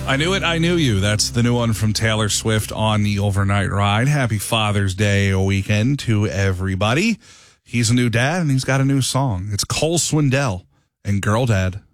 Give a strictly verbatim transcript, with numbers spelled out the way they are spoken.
I Knew It, I Knew You. That's the new one from Taylor Swift on the overnight ride. Happy Father's Day weekend to everybody. He's a new dad, and he's got a new song. It's Cole Swindell and Girl Dad.